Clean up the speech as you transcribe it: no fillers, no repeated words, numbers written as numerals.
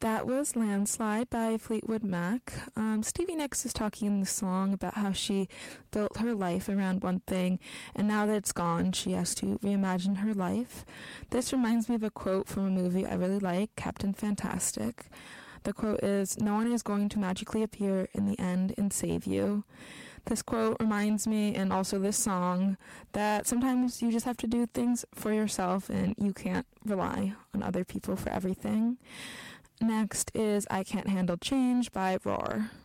That was Landslide by Fleetwood Mac. Stevie Nicks is talking in the song about how she built her life around one thing, and now that it's gone, she has to reimagine her life. This reminds me of a quote from a movie I really like, Captain Fantastic. The quote is, "No one is going to magically appear in the end and save you." This quote reminds me, and also this song, that sometimes you just have to do things for yourself and you can't rely on other people for everything. Next is I Can't Handle Change by Roar.